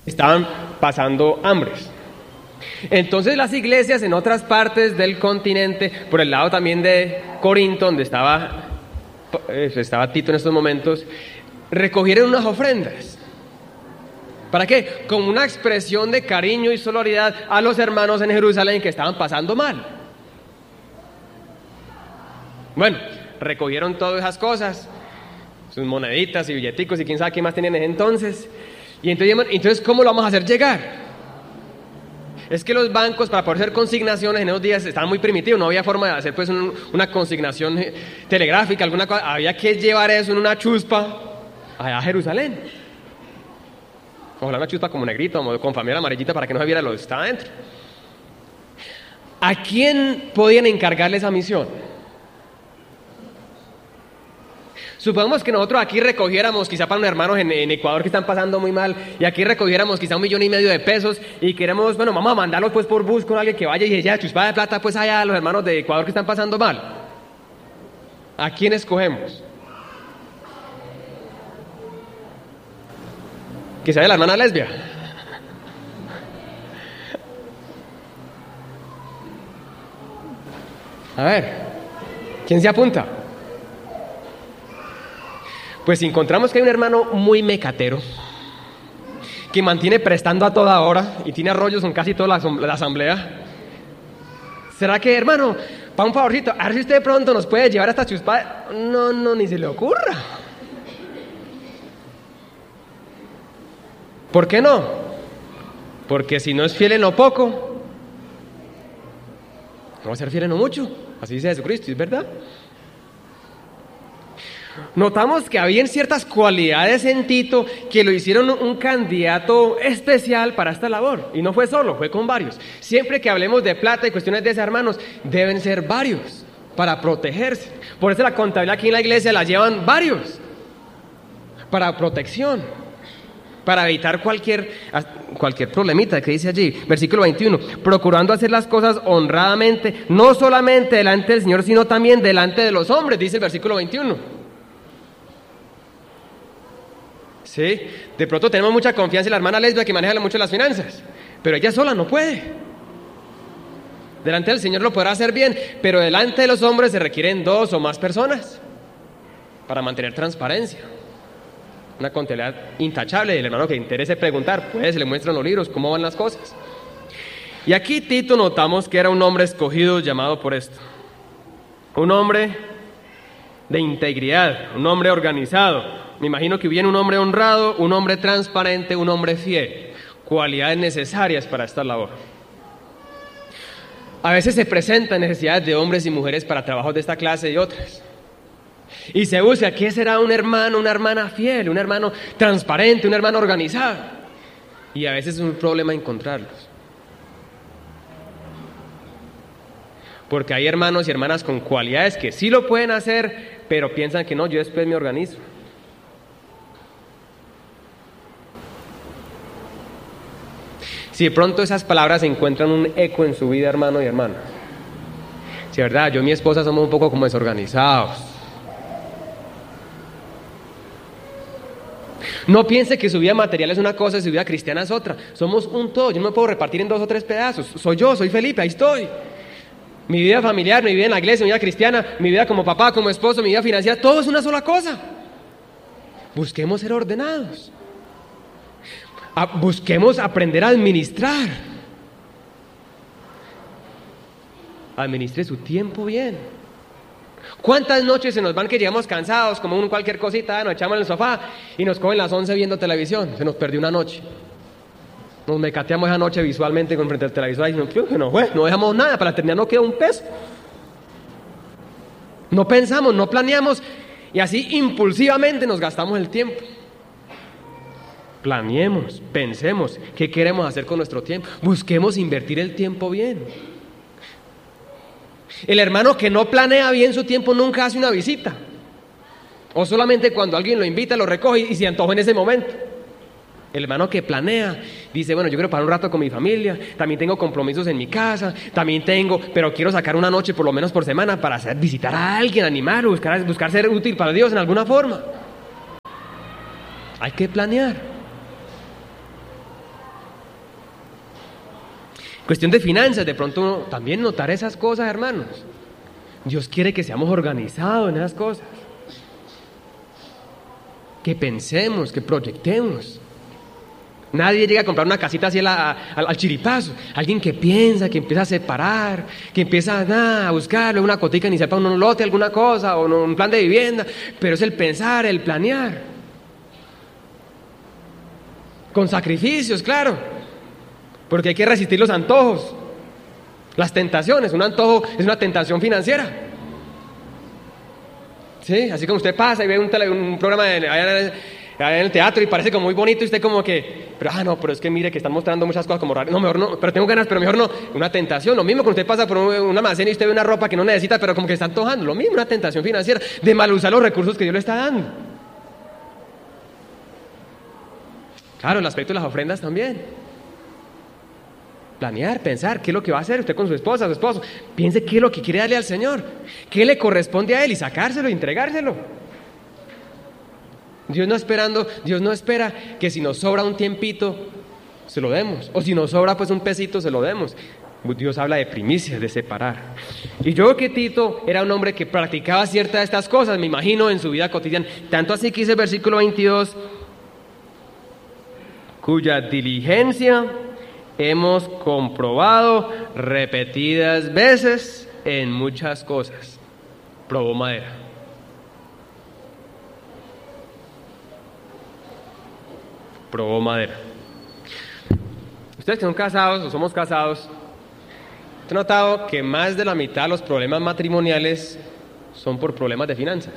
estaban pasando hambres. Entonces las iglesias en otras partes del continente, por el lado también de Corinto, donde estaba Tito en estos momentos, recogieron unas ofrendas. ¿Para qué? Como una expresión de cariño y solidaridad a los hermanos en Jerusalén que estaban pasando mal. Bueno, recogieron todas esas cosas, sus moneditas y billeticos y quién sabe qué más tenían en ese entonces. Y entonces, ¿cómo lo vamos a hacer llegar? Es que los bancos, para poder hacer consignaciones en esos días, estaban muy primitivos, no había forma de hacer pues una consignación telegráfica, alguna cosa, había que llevar eso en una chuspa allá a Jerusalén. Ojalá una chuspa como negrita, con familia amarillita para que no se viera lo que estaba dentro. ¿A quién podían encargarle esa misión? Supongamos que nosotros aquí recogiéramos, quizá para unos hermanos en Ecuador que están pasando muy mal, y aquí recogiéramos quizá 1,5 millones de pesos, y queremos, bueno, vamos a mandarlos pues por bus con alguien que vaya y ya chuspa de plata pues allá a los hermanos de Ecuador que están pasando mal. ¿A quién escogemos? Que sea la hermana lesbia. A ver, ¿quién se apunta? Pues si encontramos que hay un hermano muy mecatero, que mantiene prestando a toda hora y tiene arroyos en casi toda la asamblea, ¿será que, hermano, para un favorcito, a ver si usted de pronto nos puede llevar hasta chuspa? No, ni se le ocurra. ¿Por qué no? Porque si no es fiel en lo poco, no va a ser fiel en lo mucho. Así dice Jesucristo, ¿es verdad? Notamos que había ciertas cualidades en Tito que lo hicieron un candidato especial para esta labor. Y no fue solo, fue con varios. Siempre que hablemos de plata y cuestiones de esos hermanos, deben ser varios para protegerse. Por eso la contabilidad aquí en la iglesia la llevan varios para protección, para evitar cualquier problemita que dice allí. Versículo 21, procurando hacer las cosas honradamente, no solamente delante del Señor, sino también delante de los hombres, dice el versículo 21. Sí, de pronto tenemos mucha confianza en la hermana lesbia que maneja mucho las finanzas, pero ella sola no puede. Delante del Señor lo podrá hacer bien, pero delante de los hombres se requieren 2 o más personas para mantener transparencia. Una contabilidad intachable. El hermano que interese preguntar, pues se le muestran los libros cómo van las cosas. Y aquí Tito notamos que era un hombre escogido, llamado por esto. Un hombre de integridad, un hombre organizado. Me imagino que viene un hombre honrado, un hombre transparente, un hombre fiel. Cualidades necesarias para esta labor. A veces se presentan necesidades de hombres y mujeres para trabajos de esta clase y otras. Y se busca, ¿qué será un hermano, una hermana fiel, un hermano transparente, un hermano organizado? Y a veces es un problema encontrarlos. Porque hay hermanos y hermanas con cualidades que sí lo pueden hacer, pero piensan que no, yo después me organizo. Si de pronto esas palabras encuentran un eco en su vida, hermano y hermana. Si verdad, yo y mi esposa somos un poco como desorganizados. No piense que su vida material es una cosa y su vida cristiana es otra. Somos un todo. Yo no me puedo repartir en 2 o 3 pedazos. Soy yo, soy Felipe, ahí estoy. Mi vida familiar, mi vida en la iglesia, mi vida cristiana, mi vida como papá, como esposo, mi vida financiera, todo es una sola cosa. Busquemos ser ordenados. Busquemos aprender a administrar. Administre su tiempo bien. ¿Cuántas noches se nos van que llegamos cansados, como cualquier cosita, nos echamos en el sofá y nos cogen las 11 viendo televisión? Se nos perdió una noche. Nos mecateamos esa noche visualmente frente al televisor y no dejamos nada, para la eternidad no queda un peso. No pensamos, no planeamos y así impulsivamente nos gastamos el tiempo. Planeemos, pensemos qué queremos hacer con nuestro tiempo. Busquemos invertir el tiempo bien. El hermano que no planea bien su tiempo nunca hace una visita. O solamente cuando alguien lo invita, lo recoge y se antoja en ese momento. El hermano que planea, dice, bueno, yo quiero pasar un rato con mi familia, también tengo compromisos en mi casa, pero quiero sacar una noche por lo menos por semana para visitar a alguien, animar, buscar ser útil para Dios en alguna forma. Hay que planear. Cuestión de finanzas, de pronto también notar esas cosas, hermanos. Dios quiere que seamos organizados en esas cosas. Que pensemos, que proyectemos. Nadie llega a comprar una casita así al chiripazo. Alguien que piensa, que empieza a separar, que empieza a buscarle una cotica inicial para un lote, alguna cosa, o un plan de vivienda. Pero es el pensar, el planear. Con sacrificios, claro. Porque hay que resistir los antojos, las tentaciones. Un antojo es una tentación financiera. Sí, así como usted pasa y ve un programa allá en el teatro y parece como muy bonito y usted como que, pero es que mire que están mostrando muchas cosas como raras. No, mejor no, pero tengo ganas, pero mejor no. Una tentación, lo mismo cuando usted pasa por un almacén y usted ve una ropa que no necesita, pero como que está antojando. Lo mismo, una tentación financiera de mal usar los recursos que Dios le está dando. Claro, el aspecto de las ofrendas también. Planear, pensar qué es lo que va a hacer usted con su esposa, su esposo. Piense qué es lo que quiere darle al Señor, qué le corresponde a Él y sacárselo y entregárselo. Dios no espera que si nos sobra un tiempito se lo demos, o si nos sobra pues un pesito se lo demos. Dios habla de primicias, de separar. Y yo creo que Tito era un hombre que practicaba ciertas de estas cosas, me imagino, en su vida cotidiana. Tanto así que dice el versículo 22, cuya diligencia hemos comprobado repetidas veces en muchas cosas. Probó madera. Probó madera. Ustedes que son casados o somos casados, ¿han notado que más de la mitad de los problemas matrimoniales son por problemas de finanzas?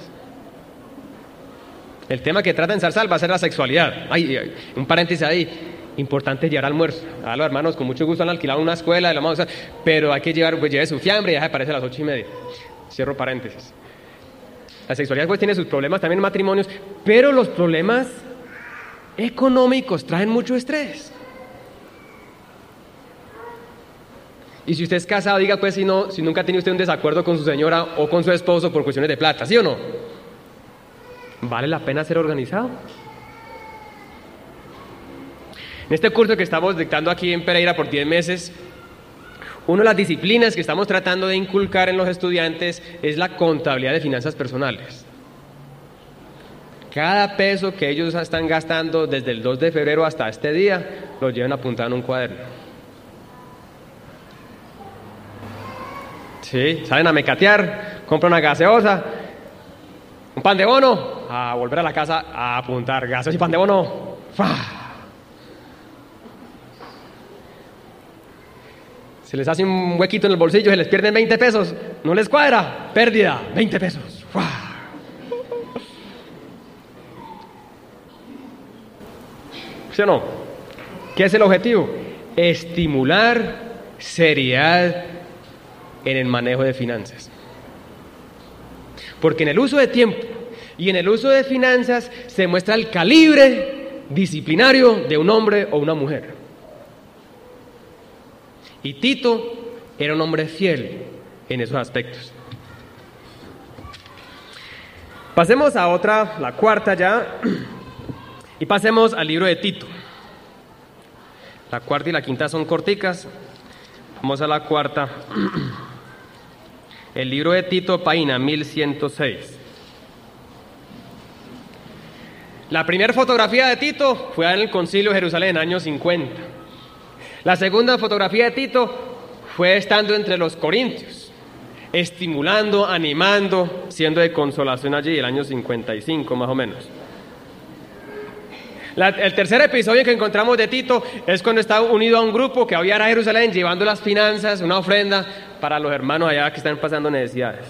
El tema que trata en Zarzal va a ser la sexualidad. Un paréntesis ahí. Importante llevar almuerzo. A los hermanos con mucho gusto han alquilado una escuela, pero hay que lleve su fiambre y ya se aparece a las 8:30. Cierro paréntesis. La sexualidad pues tiene sus problemas también en matrimonios, pero los problemas económicos traen mucho estrés. Y si usted es casado, diga pues si nunca ha tenido usted un desacuerdo con su señora o con su esposo por cuestiones de plata, ¿sí o no? ¿Vale la pena ser organizado? En este curso que estamos dictando aquí en Pereira por 10 meses, una de las disciplinas que estamos tratando de inculcar en los estudiantes es la contabilidad de finanzas personales. Cada peso que ellos están gastando desde el 2 de febrero hasta este día, lo llevan apuntado en un cuaderno. Sí, salen a mecatear, compran una gaseosa, un pan de bono, a volver a la casa a apuntar gaseosa y pan de bono. ¡Fah! Se les hace un huequito en el bolsillo, se les pierden 20 pesos, no les cuadra, pérdida, 20 pesos. ¡Fua! ¿Sí o no? ¿Qué es el objetivo? Estimular seriedad en el manejo de finanzas. Porque en el uso de tiempo y en el uso de finanzas se muestra el calibre disciplinario de un hombre o una mujer. Y Tito era un hombre fiel en esos aspectos. Pasemos a otra, la cuarta ya, y pasemos al libro de Tito. La cuarta y la quinta son corticas. Vamos a la cuarta. El libro de Tito, página 1106. La primera fotografía de Tito fue en el Concilio de Jerusalén en el año 50. La segunda fotografía de Tito fue estando entre los corintios, estimulando, animando, siendo de consolación allí, el año 55 más o menos. El tercer episodio que encontramos de Tito es cuando está unido a un grupo que había a Jerusalén llevando las finanzas, una ofrenda para los hermanos allá que están pasando necesidades.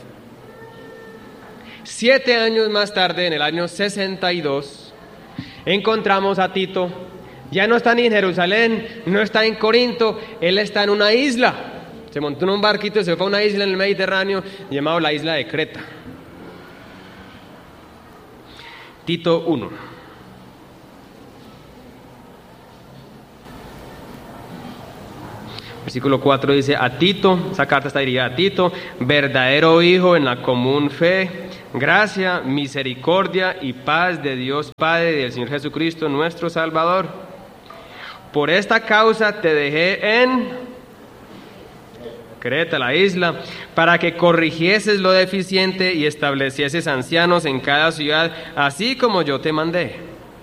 7 años más tarde, en el año 62, encontramos a Tito. Ya no está ni en Jerusalén, no está en Corinto, él está en una isla. Se montó en un barquito y se fue a una isla en el Mediterráneo llamado la isla de Creta. Tito 1. Versículo 4 dice, a Tito, esa carta está dirigida a Tito, verdadero hijo en la común fe, gracia, misericordia y paz de Dios Padre y del Señor Jesucristo nuestro Salvador. Por esta causa te dejé en Creta, la isla, para que corrigieses lo deficiente y establecieses ancianos en cada ciudad, así como yo te mandé.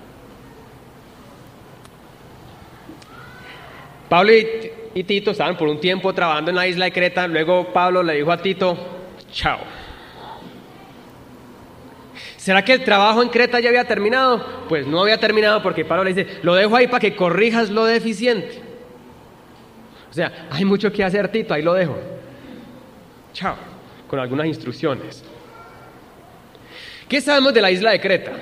Pablo y Tito estaban por un tiempo trabajando en la isla de Creta. Luego Pablo le dijo a Tito, chao. ¿Será que el trabajo en Creta ya había terminado? Pues no había terminado, porque Pablo le dice, lo dejo ahí para que corrijas lo deficiente. O sea, hay mucho que hacer, Tito, ahí lo dejo. Chao, con algunas instrucciones. ¿Qué sabemos de la isla de Creta?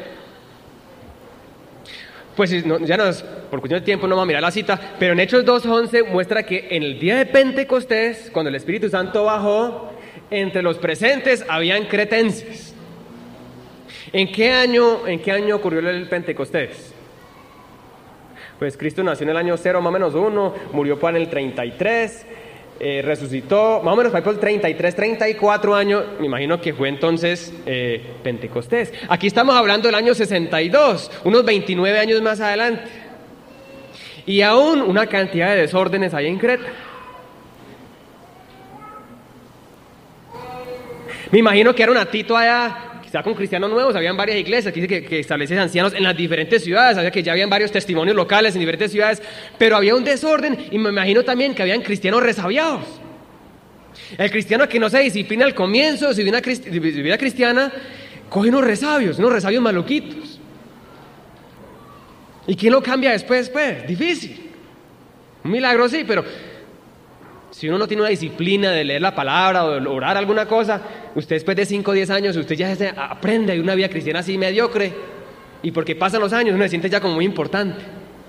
Pues por cuestión de tiempo no vamos a mirar la cita, pero en Hechos 2:11 muestra que en el día de Pentecostés, cuando el Espíritu Santo bajó, entre los presentes habían cretenses. ¿En qué año ocurrió el Pentecostés? Pues Cristo nació en el año 0 más o menos 1, murió en el 33, resucitó más o menos por el 33, 34 años, me imagino que fue entonces Pentecostés. Aquí estamos hablando del año 62, unos 29 años más adelante. Y aún una cantidad de desórdenes hay en Creta. Me imagino que era un Tito allá, quizá con cristianos nuevos, habían varias iglesias que establecían ancianos en las diferentes ciudades, sabía que ya habían varios testimonios locales en diferentes ciudades, pero había un desorden y me imagino también que habían cristianos resabiados. El cristiano que no se disciplina al comienzo de su vida cristiana, coge unos resabios maluquitos. ¿Y quién lo cambia después? Difícil. Un milagro sí, pero si uno no tiene una disciplina de leer la palabra o de orar alguna cosa, usted después de 5 o 10 años, usted ya se aprende de una vida cristiana así mediocre, y porque pasan los años uno se siente ya como muy importante.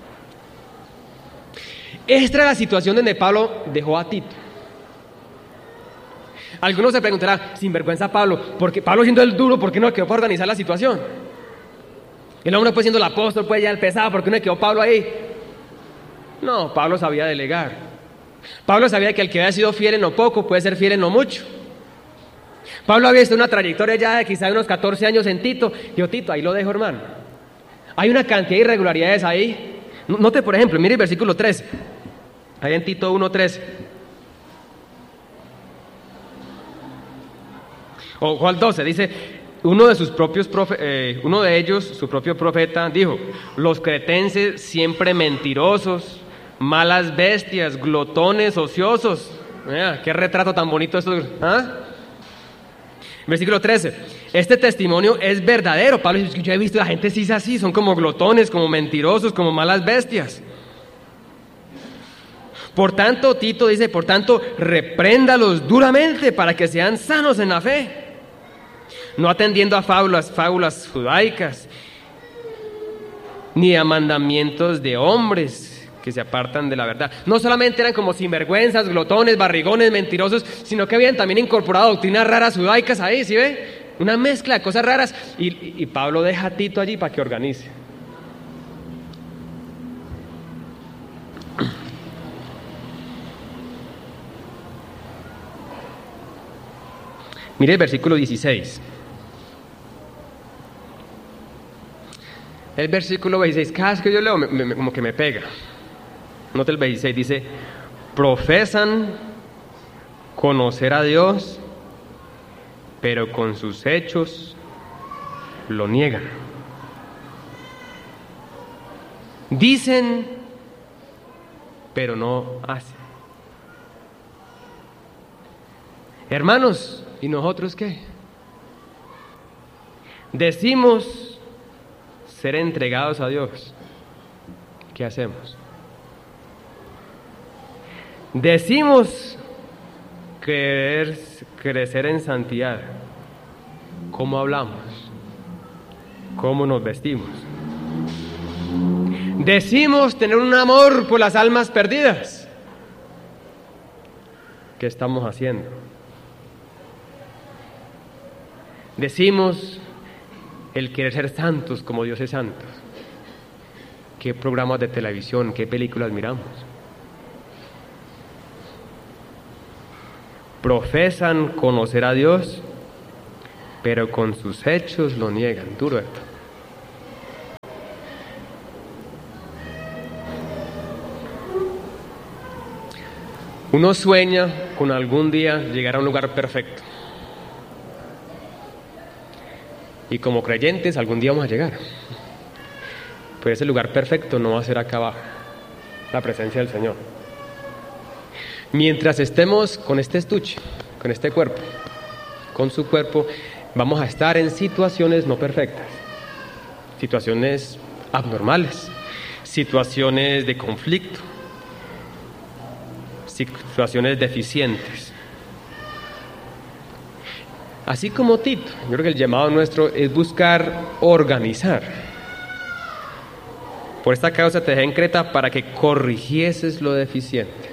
Esta era la situación donde Pablo dejó a Tito. Algunos se preguntarán, sinvergüenza Pablo, porque Pablo siendo el duro, ¿por qué no quedó para organizar la situación? El hombre pues siendo el apóstol, pues ya el pesado, ¿por qué no quedó Pablo ahí? No, Pablo sabía delegar. Pablo sabía que el que había sido fiel en lo poco puede ser fiel en lo mucho. Pablo había visto una trayectoria ya de quizá unos 14 años en Tito. Dijo, Tito, ahí lo dejo, hermano. Hay una cantidad de irregularidades ahí. Note, por ejemplo, mire el versículo 13. Ahí en Tito 1:13. Ojo al 12, dice, uno de ellos, su propio profeta, dijo, los cretenses siempre mentirosos, malas bestias, glotones, ociosos. Qué retrato tan bonito esto. Versículo 13. Este testimonio es verdadero. Pablo dice, yo he visto a la gente sí es así, son como glotones, como mentirosos, como malas bestias. Por tanto, Tito dice, repréndalos duramente para que sean sanos en la fe, no atendiendo a fábulas judaicas, ni a mandamientos de hombres que se apartan de la verdad. No solamente eran como sinvergüenzas, glotones, barrigones, mentirosos, sino que habían también incorporado doctrinas raras judaicas ahí, ¿sí ve? Una mezcla de cosas raras. Y Pablo deja a Tito allí para que organice. Mire el versículo 16. El versículo 16, cada vez que yo leo, como que me pega. Note el 26, dice, profesan conocer a Dios, pero con sus hechos lo niegan. Dicen, pero no hacen. Hermanos, ¿y nosotros qué? Decimos ser entregados a Dios. ¿Qué hacemos? Decimos querer crecer en santidad. ¿Cómo hablamos? ¿Cómo nos vestimos? Decimos tener un amor por las almas perdidas. ¿Qué estamos haciendo? Decimos el querer ser santos como Dios es santo. ¿Qué programas de televisión, qué películas miramos? Profesan conocer a Dios, pero con sus hechos lo niegan. Duro esto. Uno sueña con algún día llegar a un lugar perfecto. Y como creyentes algún día vamos a llegar. Pero ese lugar perfecto no va a ser acá abajo, la presencia del Señor. Mientras estemos con este estuche, con este cuerpo, con su cuerpo, vamos a estar en situaciones no perfectas, situaciones abnormales, situaciones de conflicto, situaciones deficientes. Así como Tito, yo creo que el llamado nuestro es buscar organizar. Por esta causa te dejé en Creta para que corrigieses lo deficiente.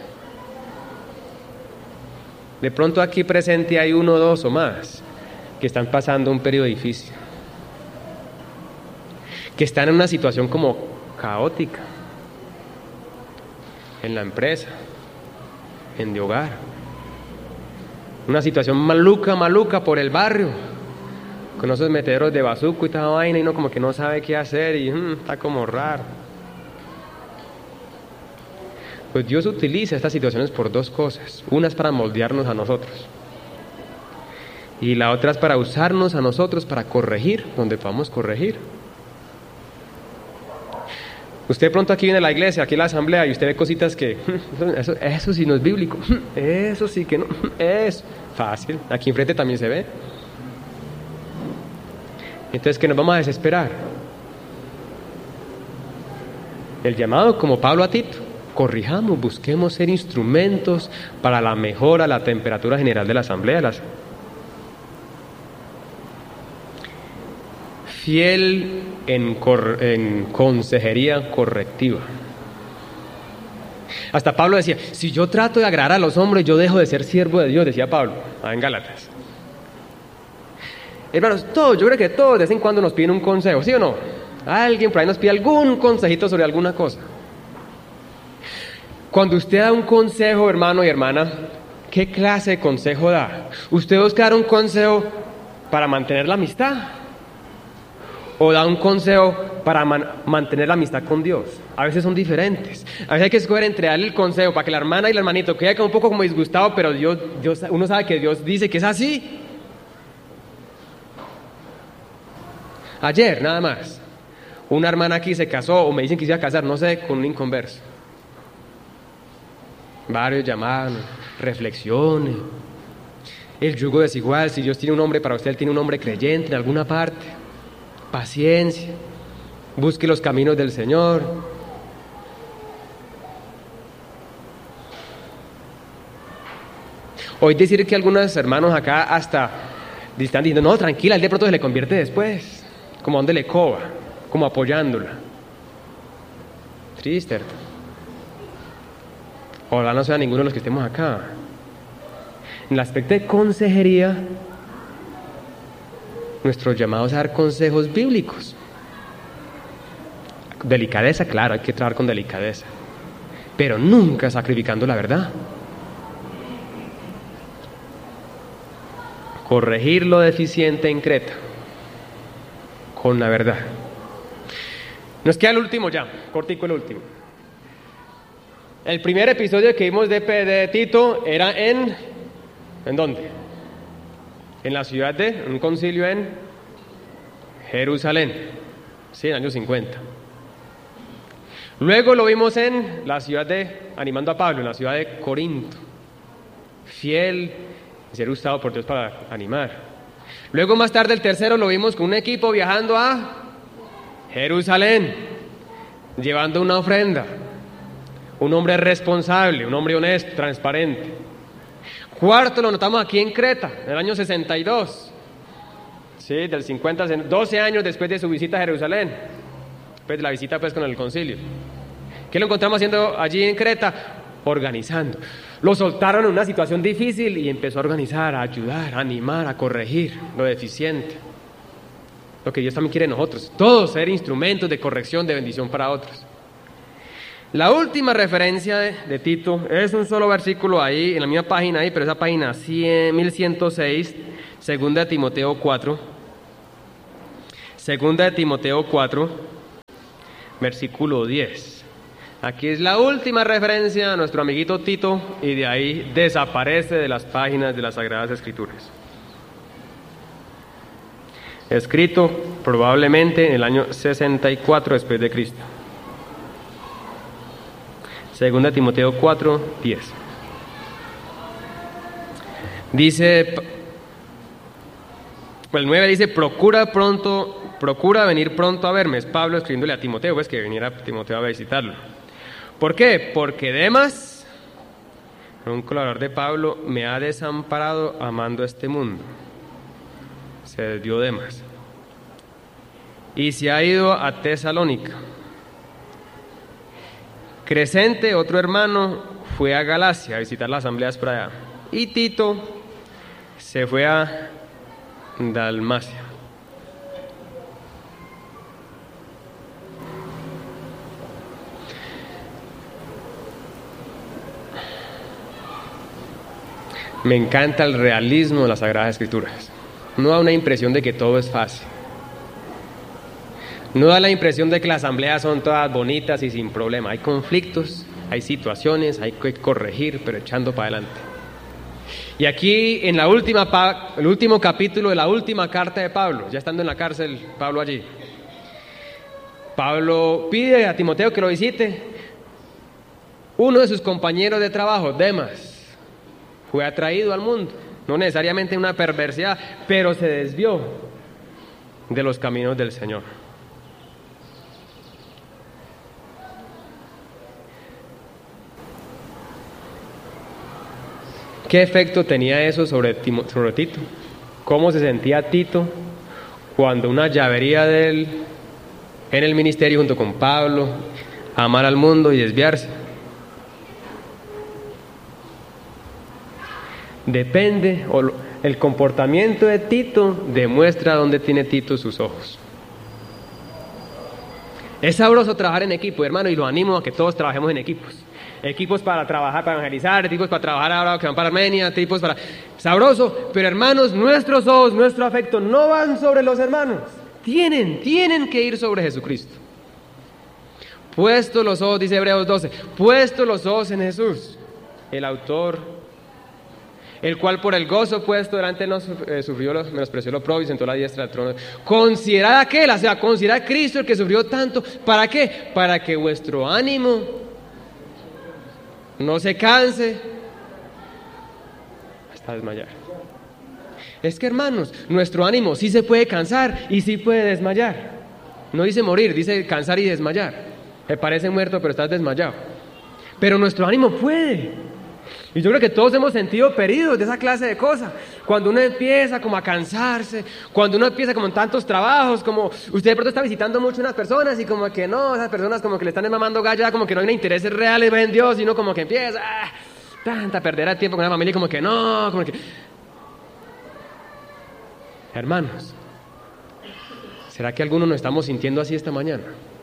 De pronto aquí presente hay 1, 2 o más que están pasando un periodo difícil, que están en una situación como caótica, en la empresa, en el hogar, una situación maluca por el barrio, con esos meteoros de bazuco y toda vaina, y uno como que no sabe qué hacer y está como raro. Pues Dios utiliza estas situaciones por 2 cosas. Una es para moldearnos a nosotros, y la otra es para usarnos a nosotros para corregir donde podamos corregir. Usted de pronto aquí viene a la iglesia, aquí a la asamblea, y usted ve cositas que eso sí no es bíblico, eso sí que no, es fácil, aquí enfrente también se ve. Entonces, que nos vamos a desesperar. El llamado, como Pablo a Tito: corrijamos, busquemos ser instrumentos para la mejora, la temperatura general de la asamblea. Fiel en consejería correctiva. Hasta Pablo decía: si yo trato de agradar a los hombres, yo dejo de ser siervo de Dios, decía Pablo, en Gálatas. Hermanos, yo creo que todos de vez en cuando nos piden un consejo, ¿sí o no? Alguien por ahí nos pide algún consejito sobre alguna cosa. Cuando usted da un consejo, hermano y hermana, ¿qué clase de consejo da? ¿Usted busca dar un consejo para mantener la amistad? ¿O da un consejo para mantener la amistad con Dios? A veces son diferentes. A veces hay que escoger entre darle el consejo para que la hermana y el hermanito quede un poco como disgustado, pero uno sabe que Dios dice que es así. Ayer, nada más, una hermana aquí se casó, o me dicen que se iba a casar, no sé, con un inconverso. Varios llamados, reflexiones. El yugo desigual, si Dios tiene un hombre para usted, Él tiene un hombre creyente en alguna parte. Paciencia, busque los caminos del Señor. Hoy decir que algunos hermanos acá hasta están diciendo: no, tranquila, Él de pronto se le convierte después, como donde le coba, como apoyándola. Triste, ¿verdad? Ojalá no sea ninguno de los que estemos acá. En el aspecto de consejería, nuestro llamado es a dar consejos bíblicos. Delicadeza, claro, hay que trabajar con delicadeza, pero nunca sacrificando la verdad. Corregir lo deficiente en Creta con la verdad. Nos queda el último ya, cortico el último. El primer episodio que vimos de Tito era ¿en dónde? En la ciudad de un concilio en Jerusalén, sí, en años 50. Luego lo vimos en la ciudad animando a Pablo, en la ciudad de Corinto, fiel, ser usado por Dios para animar. Luego más tarde el tercero lo vimos con un equipo viajando a Jerusalén, llevando una ofrenda. Un hombre responsable, un hombre honesto, transparente. Cuarto lo notamos aquí en Creta, en el año 62. Sí, del 50, 12 años después de su visita a Jerusalén. Después de la visita pues con el concilio. ¿Qué lo encontramos haciendo allí en Creta? Organizando. Lo soltaron en una situación difícil y empezó a organizar, a ayudar, a animar, a corregir lo deficiente. Lo que Dios también quiere de nosotros. Todos ser instrumentos de corrección, de bendición para otros. La última referencia de Tito es un solo versículo ahí, en la misma página ahí, pero esa página 1106, segunda de Timoteo 4. Segunda de Timoteo 4, versículo 10. Aquí es la última referencia a nuestro amiguito Tito y de ahí desaparece de las páginas de las Sagradas Escrituras. Escrito probablemente en el año 64 después de Cristo. 2 Timoteo 4, 10. Dice, el 9 dice, procura venir pronto a verme. Es Pablo escribiéndole a Timoteo, pues que viniera Timoteo a visitarlo. ¿Por qué? Porque Demas, un colaborador de Pablo, me ha desamparado amando este mundo. Se desvió Demas. Y se ha ido a Tesalónica. Crescente, otro hermano, fue a Galacia a visitar las asambleas por allá. Y Tito se fue a Dalmacia. Me encanta el realismo de las Sagradas Escrituras. No da una impresión de que todo es fácil. No da la impresión de que las asambleas son todas bonitas y sin problema. Hay conflictos, hay situaciones, hay que corregir, pero echando para adelante. Y aquí en el último capítulo de la última carta de Pablo, ya estando en la cárcel, Pablo allí, Pablo pide a Timoteo que lo visite. Uno de sus compañeros de trabajo, Demas, fue atraído al mundo, no necesariamente una perversidad, pero se desvió de los caminos del Señor. ¿Qué efecto tenía eso sobre Tito? ¿Cómo se sentía Tito cuando una llavería de él en el ministerio junto con Pablo, amar al mundo y desviarse? Depende, el comportamiento de Tito demuestra dónde tiene Tito sus ojos. Es sabroso trabajar en equipo, hermano, y lo animo a que todos trabajemos en equipos. Equipos para trabajar, para evangelizar, equipos para trabajar ahora que van para Armenia, equipos para... Sabroso, pero hermanos, nuestros ojos, nuestro afecto no van sobre los hermanos. Tienen que ir sobre Jesucristo. Puestos los ojos, dice Hebreos 12, puestos los ojos en Jesús, el autor, el cual por el gozo puesto delante de nosotros menospreció lo oprobio y sentó a la diestra del trono. Considerad aquel, o sea, considerad a Cristo el que sufrió tanto. ¿Para qué? Para que vuestro ánimo no se canse hasta desmayar. Es que, hermanos, nuestro ánimo sí se puede cansar y sí puede desmayar. No dice morir, dice cansar y desmayar. Te parece muerto, pero estás desmayado. Pero nuestro ánimo puede. Y yo creo que todos hemos sentido perdidos de esa clase de cosas. Cuando uno empieza como a cansarse, cuando uno empieza como en tantos trabajos, como usted de pronto está visitando mucho unas personas y como que no, esas personas como que le están mamando gallo, como que no hay intereses reales en Dios, sino como que empieza tanta perder el tiempo con la familia y como que no, como que... Hermanos, ¿será que algunos nos estamos sintiendo así esta mañana?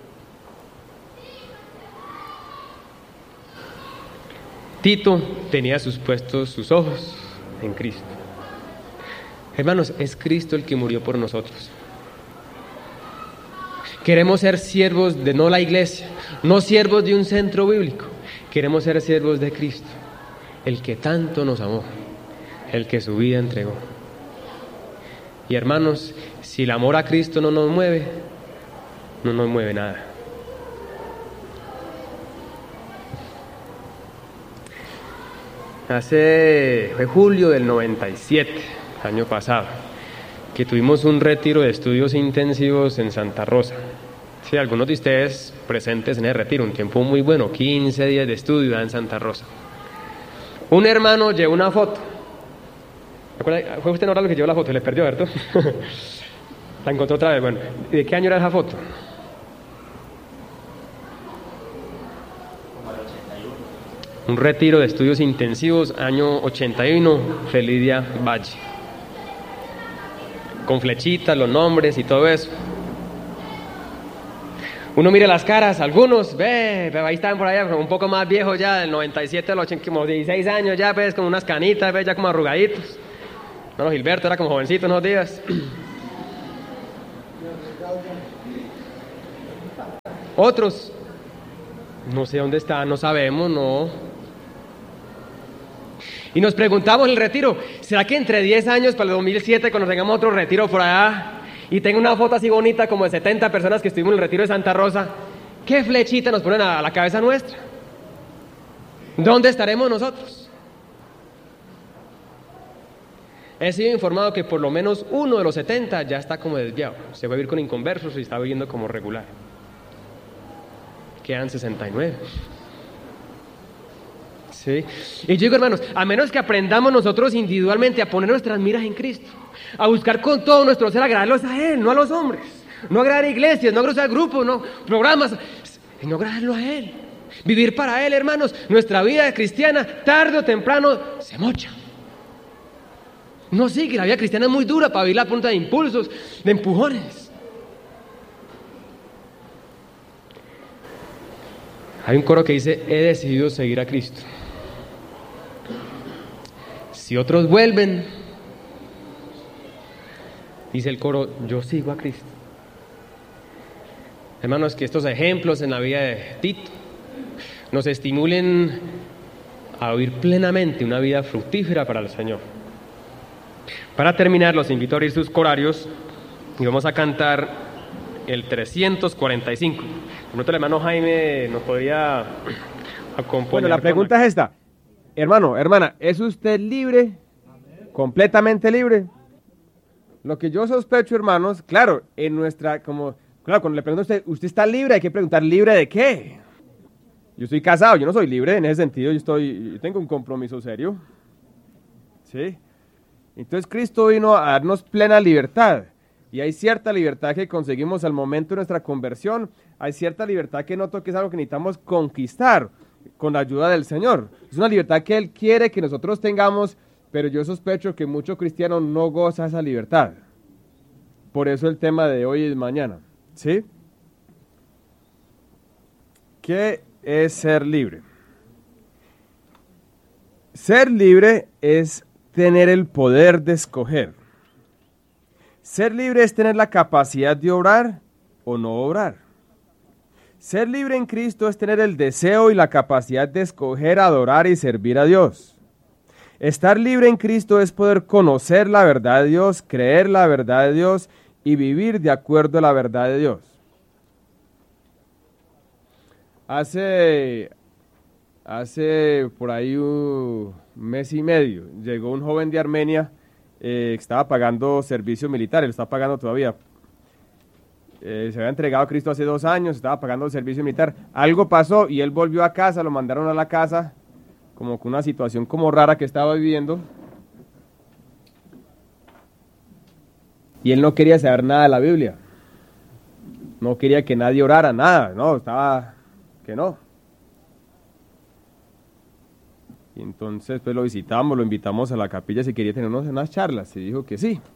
Tito tenía sus ojos en Cristo. Hermanos, es Cristo el que murió por nosotros. Queremos ser siervos de no la iglesia, no siervos de un centro bíblico. Queremos ser siervos de Cristo, el que tanto nos amó, el que su vida entregó. Y hermanos, si el amor a Cristo no nos mueve nada. Fue julio del 97, año pasado, que tuvimos un retiro de estudios intensivos en Santa Rosa. Sí, algunos de ustedes presentes en el retiro, un tiempo muy bueno, 15 días de estudio en Santa Rosa. Un hermano llevó una foto. ¿Fue usted no lo que llevó la foto? Le perdió, ¿cierto? La encontró otra vez. Bueno, ¿y de qué año era esa foto? Un retiro de estudios intensivos, año 81, Felidia Valle. Con flechitas, los nombres y todo eso. Uno mira las caras, algunos, ahí estaban por allá, un poco más viejos ya, del 97 al 80, como 16 años ya, con unas canitas, ya como arrugaditos. No, Gilberto era como jovencito en esos días. Otros No sé dónde está, no sabemos, no. Y nos preguntamos el retiro, ¿será que entre 10 años, para el 2007, cuando tengamos otro retiro por allá, y tengo una foto así bonita como de 70 personas que estuvimos en el retiro de Santa Rosa, qué flechita nos ponen a la cabeza nuestra? ¿Dónde estaremos nosotros? He sido informado que por lo menos uno de los 70 ya está como desviado. Se va a vivir con inconversos y está viviendo como regular. Quedan 69. ¿Sí? Y yo digo, hermanos, a menos que aprendamos nosotros individualmente a poner nuestras miras en Cristo, a buscar con todo nuestro ser agradarlos a Él, no a los hombres, no agradar a iglesias, no agradar a grupos, no programas, sino agradarlo a Él. Vivir para Él, hermanos, nuestra vida cristiana, tarde o temprano, se mocha. No, sí, que la vida cristiana es muy dura para vivir a punta de impulsos, de empujones. Hay un coro que dice, he decidido seguir a Cristo. Si otros vuelven, dice el coro, yo sigo a Cristo. Hermanos, que estos ejemplos en la vida de Tito nos estimulen a vivir plenamente una vida fructífera para el Señor. Para terminar, los invito a abrir sus corarios y vamos a cantar el 345. De pronto el hermano Jaime nos podría acompañar. Bueno, la pregunta es esta. Hermano, hermana, ¿es usted libre? ¿Completamente libre? Lo que yo sospecho, hermanos, claro, cuando le pregunto a usted, ¿usted está libre? Hay que preguntar, ¿libre de qué? Yo estoy casado, yo no soy libre en ese sentido, yo tengo un compromiso serio. ¿Sí? Entonces Cristo vino a darnos plena libertad. Y hay cierta libertad que conseguimos al momento de nuestra conversión. Hay cierta libertad que noto que es algo que necesitamos conquistar con la ayuda del Señor. Es una libertad que Él quiere que nosotros tengamos, pero yo sospecho que muchos cristianos no gozan esa libertad. Por eso el tema de hoy y mañana. ¿Sí? ¿Qué es ser libre? Ser libre es tener el poder de escoger. Ser libre es tener la capacidad de obrar o no obrar. Ser libre en Cristo es tener el deseo y la capacidad de escoger, adorar y servir a Dios. Estar libre en Cristo es poder conocer la verdad de Dios, creer la verdad de Dios y vivir de acuerdo a la verdad de Dios. Hace por ahí un mes y medio llegó un joven de Armenia que estaba pagando servicio militar, él está pagando todavía. Se había entregado a Cristo hace 2 años, estaba pagando el servicio militar. Algo pasó y él volvió a casa, lo mandaron a la casa, como con una situación como rara que estaba viviendo. Y él no quería saber nada de la Biblia. No quería que nadie orara, nada, no, estaba que no. Y entonces pues lo visitamos, lo invitamos a la capilla si quería tener unas charlas, y dijo que sí.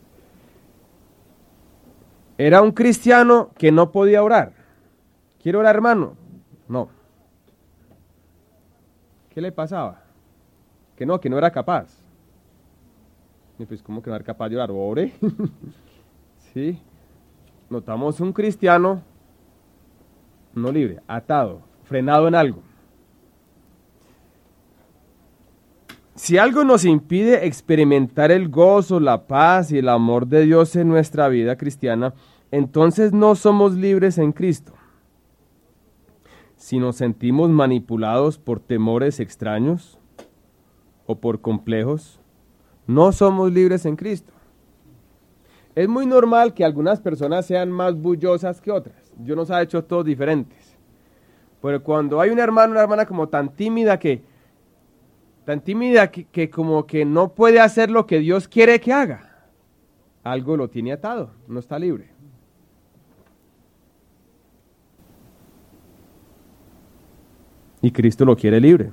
Era un cristiano que no podía orar. ¿Quiere orar, hermano? No. ¿Qué le pasaba? Que no era capaz. Y pues, ¿cómo que no era capaz de orar? Ore. Sí. Notamos un cristiano no libre, atado, frenado en algo. Si algo nos impide experimentar el gozo, la paz y el amor de Dios en nuestra vida cristiana, entonces no somos libres en Cristo. Si nos sentimos manipulados por temores extraños o por complejos, no somos libres en Cristo. Es muy normal que algunas personas sean más bullosas que otras. Dios nos ha hecho todos diferentes. Pero cuando hay un hermano, una hermana como tan tímida que como que no puede hacer lo que Dios quiere que haga, algo lo tiene atado, no está libre. Y Cristo lo quiere libre.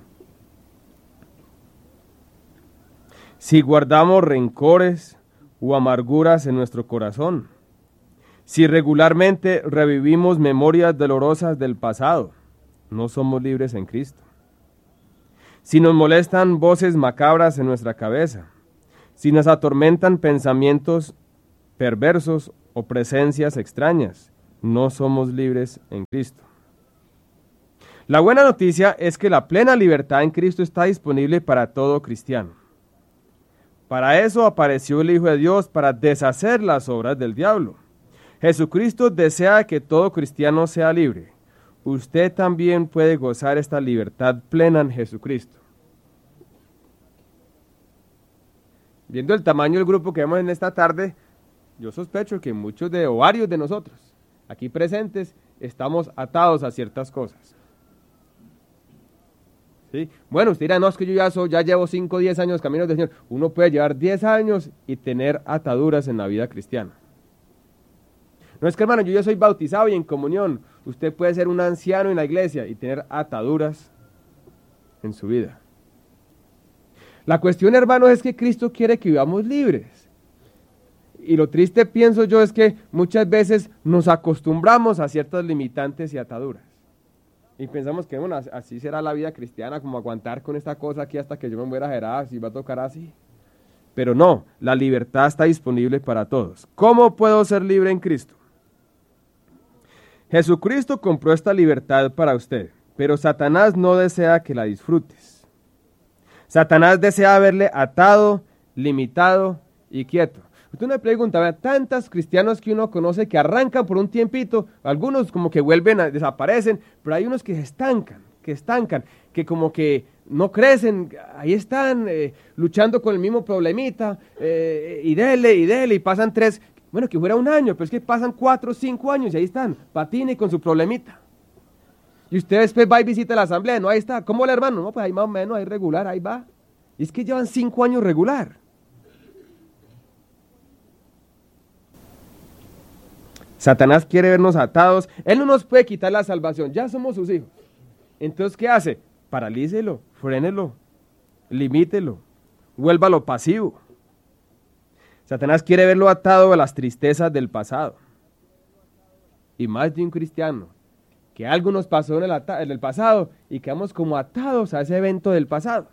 Si guardamos rencores o amarguras en nuestro corazón, si regularmente revivimos memorias dolorosas del pasado, no somos libres en Cristo. Si nos molestan voces macabras en nuestra cabeza, si nos atormentan pensamientos perversos o presencias extrañas, no somos libres en Cristo. La buena noticia es que la plena libertad en Cristo está disponible para todo cristiano. Para eso apareció el Hijo de Dios, para deshacer las obras del diablo. Jesucristo desea que todo cristiano sea libre. Usted también puede gozar esta libertad plena en Jesucristo. Viendo el tamaño del grupo que vemos en esta tarde, yo sospecho que muchos o varios de nosotros, aquí presentes, estamos atados a ciertas cosas. ¿Sí? Bueno, usted dirá, no, es que yo ya llevo 5 o 10 años camino del Señor. Uno puede llevar 10 años y tener ataduras en la vida cristiana. No es que, hermano, yo ya soy bautizado y en comunión. Usted puede ser un anciano en la iglesia y tener ataduras en su vida. La cuestión, hermanos, es que Cristo quiere que vivamos libres. Y lo triste, pienso yo, es que muchas veces nos acostumbramos a ciertas limitantes y ataduras. Y pensamos que, bueno, así será la vida cristiana, como aguantar con esta cosa aquí hasta que yo me muera, será así, va a tocar así. Pero no, la libertad está disponible para todos. ¿Cómo puedo ser libre en Cristo? Jesucristo compró esta libertad para usted, pero Satanás no desea que la disfrutes. Satanás desea verle atado, limitado y quieto. Usted me pregunta, tantos cristianos que uno conoce que arrancan por un tiempito, algunos como que desaparecen, pero hay unos que se estancan, que como que no crecen, ahí están luchando con el mismo problemita, y dele, y pasan 3, bueno, que fuera un año, pero es que pasan 4 o 5 años y ahí están, patine con su problemita. Y usted después va y visita la asamblea, no, ahí está, ¿cómo el hermano? No, pues ahí más o menos, ahí regular, ahí va. Y es que llevan 5 años regular. Satanás quiere vernos atados, él no nos puede quitar la salvación, ya somos sus hijos. Entonces, ¿qué hace? Paralícelo, frénelo, limítelo, vuélvalo pasivo. Satanás quiere verlo atado a las tristezas del pasado. Y más de un cristiano, que algo nos pasó en el pasado y quedamos como atados a ese evento del pasado.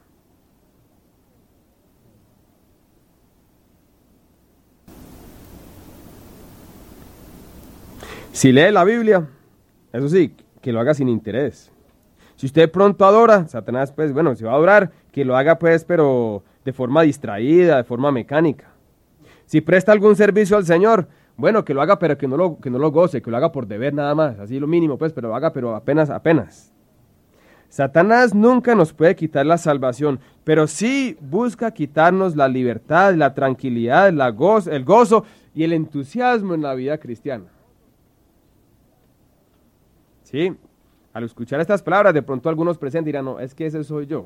Si lee la Biblia, eso sí, que lo haga sin interés. Si usted pronto adora, Satanás, pues, bueno, si va a adorar, que lo haga, pues, pero de forma distraída, de forma mecánica. Si presta algún servicio al Señor, bueno, que lo haga, pero que no lo goce, que lo haga por deber nada más, así lo mínimo, pues, pero lo haga, pero apenas. Satanás nunca nos puede quitar la salvación, pero sí busca quitarnos la libertad, la tranquilidad, el gozo y el entusiasmo en la vida cristiana. Sí, al escuchar estas palabras, de pronto algunos presentes dirán, no, es que ese soy yo.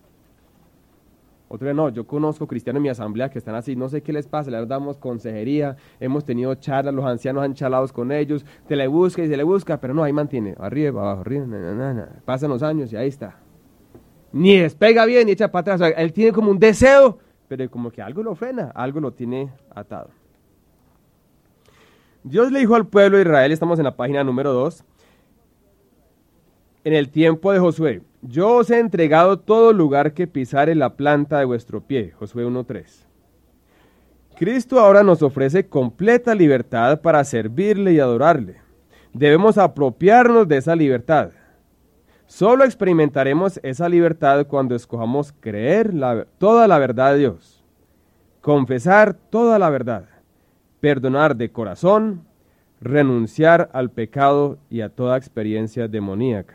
Otros no, yo conozco cristianos en mi asamblea que están así, no sé qué les pasa, les damos consejería, hemos tenido charlas, los ancianos han charlado con ellos, se le busca, pero no, ahí mantiene, arriba, abajo, arriba, pasan los años y ahí está. Ni despega bien, ni echa para atrás, o sea, él tiene como un deseo, pero como que algo lo frena, algo lo tiene atado. Dios le dijo al pueblo de Israel, estamos en la página número 2, en el tiempo de Josué, yo os he entregado todo lugar que pisare la planta de vuestro pie. Josué 1:3. Cristo ahora nos ofrece completa libertad para servirle y adorarle. Debemos apropiarnos de esa libertad. Solo experimentaremos esa libertad cuando escojamos creer toda la verdad de Dios, confesar toda la verdad, perdonar de corazón, renunciar al pecado y a toda experiencia demoníaca.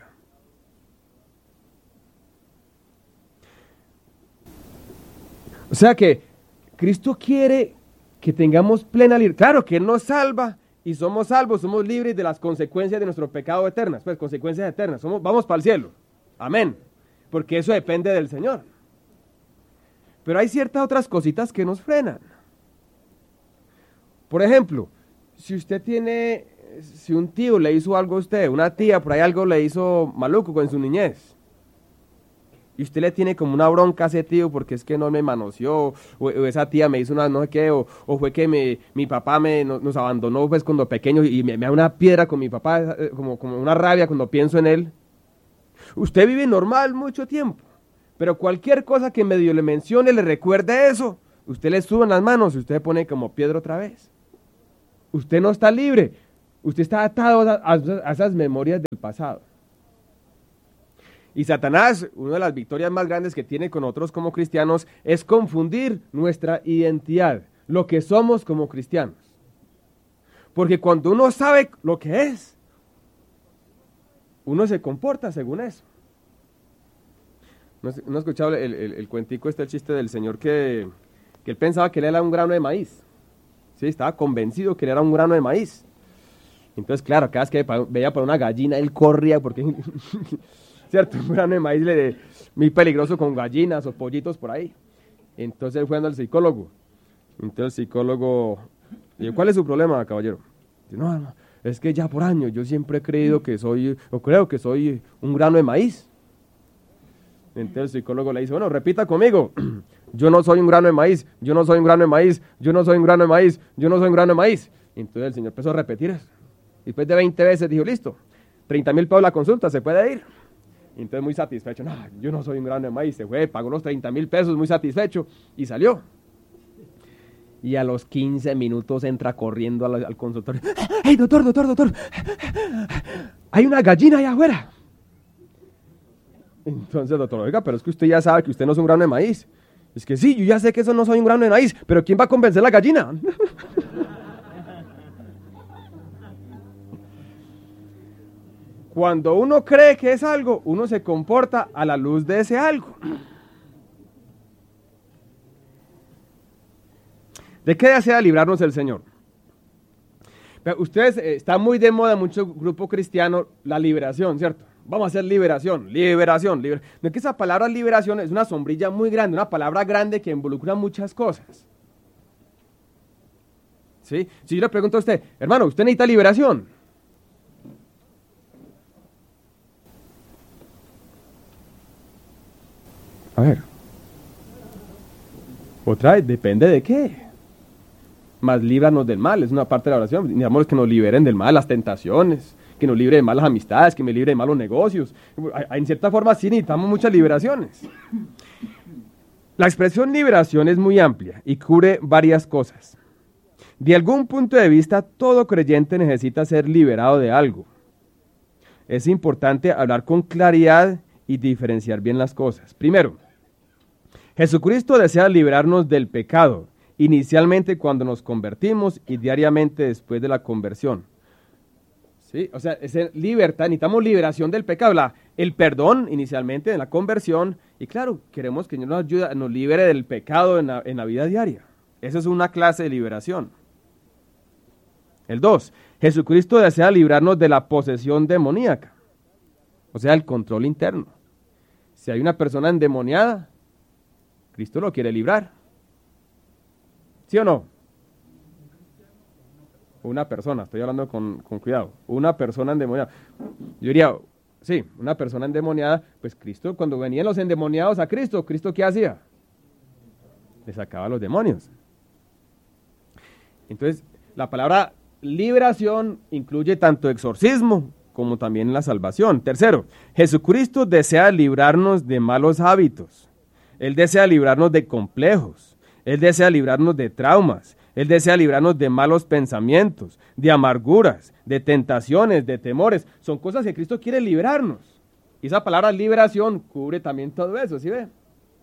O sea que Cristo quiere que tengamos plena libertad. Claro que Él nos salva y somos salvos, somos libres de las consecuencias de nuestro pecado eternas. Pues consecuencias eternas, vamos para el cielo. Amén. Porque eso depende del Señor. Pero hay ciertas otras cositas que nos frenan. Por ejemplo, si un tío le hizo algo a usted, una tía por ahí algo le hizo maluco con su niñez, y usted le tiene como una bronca a ese tío porque es que no me manoseó, o esa tía me hizo una no sé qué, o fue que mi papá nos abandonó pues cuando pequeño y me da una piedra con mi papá, como una rabia cuando pienso en él. Usted vive normal mucho tiempo, pero cualquier cosa que medio le mencione, le recuerde eso, usted le sube en las manos y usted se pone como piedra otra vez. Usted no está libre, usted está atado a esas memorias del pasado. Y Satanás, una de las victorias más grandes que tiene con nosotros como cristianos, es confundir nuestra identidad, lo que somos como cristianos. Porque cuando uno sabe lo que es, uno se comporta según eso. ¿No has escuchado el cuentico el chiste del señor que él pensaba que él era un grano de maíz? Sí, estaba convencido que él era un grano de maíz. Entonces, claro, cada vez que veía por una gallina, él corría porque, ¿cierto? Un grano de maíz muy peligroso con gallinas o pollitos por ahí. Entonces él fue al psicólogo. Entonces el psicólogo dijo, ¿cuál es su problema, caballero? Dice, no, es que ya por años yo siempre he creído que creo que soy un grano de maíz. Entonces el psicólogo le dice, bueno, repita conmigo, yo no soy un grano de maíz, yo no soy un grano de maíz, yo no soy un grano de maíz, yo no soy un grano de maíz. Entonces el señor empezó a repetir eso. Después de 20 veces dijo, listo, 30,000 pesos la consulta, se puede ir. Entonces muy satisfecho, no, yo no soy un grano de maíz, se fue, pagó los 30,000 pesos, muy satisfecho, y salió. Y a los 15 minutos entra corriendo al consultorio. ¡Hey, doctor! Hay una gallina allá afuera. Entonces, doctor, oiga, pero es que usted ya sabe que usted no es un grano de maíz. Es que sí, yo ya sé que eso no soy un grano de maíz, pero ¿quién va a convencer a la gallina? Cuando uno cree que es algo, uno se comporta a la luz de ese algo. ¿De qué desea librarnos el Señor? Ustedes, está muy de moda en muchos grupos cristianos la liberación, ¿cierto? Vamos a hacer liberación. No es que esa palabra liberación es una sombrilla muy grande, una palabra grande que involucra muchas cosas. ¿Sí? Si yo le pregunto a usted, hermano, ¿usted necesita liberación? A ver. Otra vez, depende de qué. Más líbranos del mal, es una parte de la oración. Necesitamos que nos liberen del mal, las tentaciones, que nos libre de malas amistades, que me libre de malos negocios. En cierta forma sí necesitamos muchas liberaciones. La expresión liberación es muy amplia y cubre varias cosas. De algún punto de vista, todo creyente necesita ser liberado de algo. Es importante hablar con claridad y diferenciar bien las cosas. Primero, Jesucristo desea librarnos del pecado, inicialmente cuando nos convertimos y diariamente después de la conversión. ¿Sí? O sea, es libertad, necesitamos liberación del pecado, el perdón inicialmente en la conversión, y claro, queremos que Dios nos ayude, nos libere del pecado en la vida diaria. Esa es una clase de liberación. El 2, Jesucristo desea librarnos de la posesión demoníaca, o sea, el control interno. Si hay una persona endemoniada, Cristo lo quiere librar. ¿Sí o no? Una persona, estoy hablando con cuidado, una persona endemoniada. Yo diría, sí, una persona endemoniada, pues Cristo, cuando venían los endemoniados a Cristo, ¿Cristo qué hacía? Le sacaba a los demonios. Entonces, la palabra liberación incluye tanto exorcismo como también la salvación. Tercero, Jesucristo desea librarnos de malos hábitos. Él desea librarnos de complejos. Él desea librarnos de traumas. Él desea librarnos de malos pensamientos, de amarguras, de tentaciones, de temores. Son cosas que Cristo quiere librarnos. Y esa palabra liberación cubre también todo eso, ¿sí ve?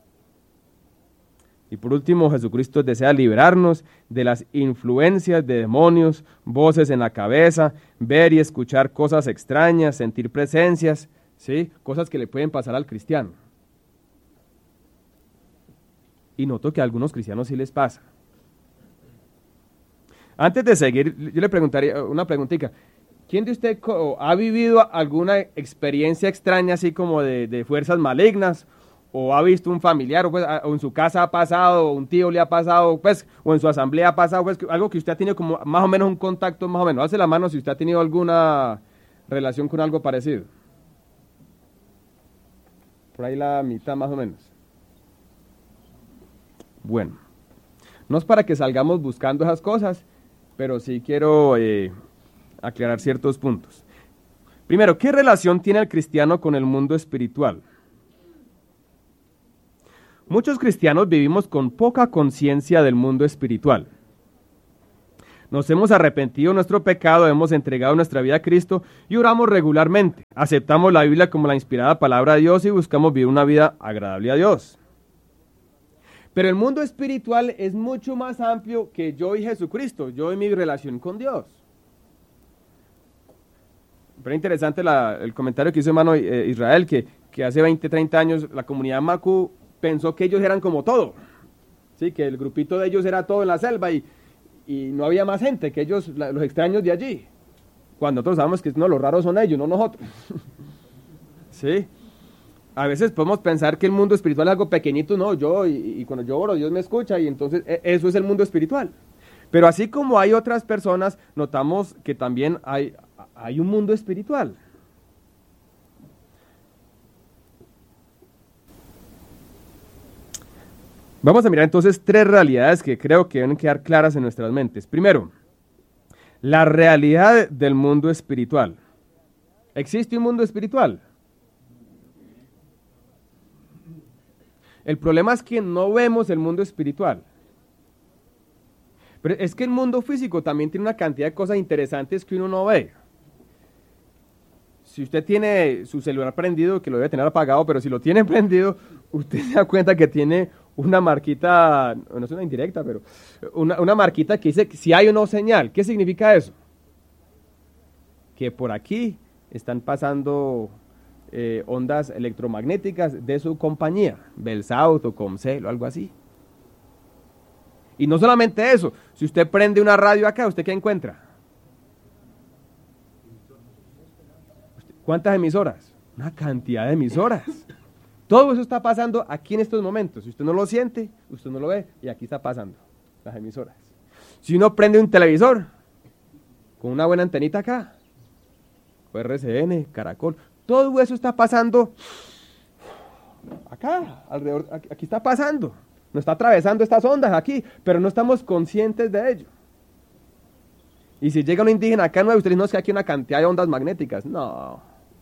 Y por último, Jesucristo desea librarnos de las influencias de demonios, voces en la cabeza, ver y escuchar cosas extrañas, sentir presencias, ¿sí? Cosas que le pueden pasar al cristiano. Y noto que a algunos cristianos sí les pasa. Antes de seguir, yo le preguntaría una preguntita. ¿Quién de usted ha vivido alguna experiencia extraña así como de fuerzas malignas? ¿O ha visto un familiar, o en su casa ha pasado, o un tío le ha pasado, pues, o en su asamblea ha pasado, pues, algo que usted ha tenido como más o menos un contacto, más o menos? Hace la mano si usted ha tenido alguna relación con algo parecido. Por ahí la mitad más o menos. Bueno, no es para que salgamos buscando esas cosas, pero sí quiero aclarar ciertos puntos. Primero, ¿qué relación tiene el cristiano con el mundo espiritual? Muchos cristianos vivimos con poca conciencia del mundo espiritual. Nos hemos arrepentido de nuestro pecado, hemos entregado nuestra vida a Cristo y oramos regularmente. Aceptamos la Biblia como la inspirada palabra de Dios y buscamos vivir una vida agradable a Dios. Pero el mundo espiritual es mucho más amplio que yo y Jesucristo, yo y mi relación con Dios. Pero interesante el comentario que hizo hermano Israel, que hace 20, 30 años la comunidad Macu pensó que ellos eran como todo. Sí, que el grupito de ellos era todo en la selva y no había más gente que ellos, los extraños de allí. Cuando nosotros sabemos que no, los raros son ellos, no nosotros. Sí. A veces podemos pensar que el mundo espiritual es algo pequeñito, no, yo, y cuando yo oro, Dios me escucha, y entonces eso es el mundo espiritual. Pero así como hay otras personas, notamos que también hay un mundo espiritual. Vamos a mirar entonces 3 realidades que creo que deben quedar claras en nuestras mentes. Primero, la realidad del mundo espiritual. ¿Existe un mundo espiritual? El problema es que no vemos el mundo espiritual. Pero es que el mundo físico también tiene una cantidad de cosas interesantes que uno no ve. Si usted tiene su celular prendido, que lo debe tener apagado, pero si lo tiene prendido, usted se da cuenta que tiene una marquita, no es una indirecta, pero una marquita que dice si hay o no señal. ¿Qué significa eso? Que por aquí están pasando ondas electromagnéticas de su compañía, Belsouth o Comcel o algo así. Y no solamente eso, si usted prende una radio acá, ¿usted qué encuentra? ¿Cuántas emisoras? Una cantidad de emisoras. Todo eso está pasando aquí en estos momentos. Si usted no lo siente, usted no lo ve, y aquí está pasando, las emisoras. Si uno prende un televisor, con una buena antenita acá, RCN, Caracol, todo eso está pasando acá, alrededor, aquí está pasando. Nos está atravesando estas ondas aquí, pero no estamos conscientes de ello. Y si llega un indígena acá nuevo, usted dice, no, es que aquí hay una cantidad de ondas magnéticas. No.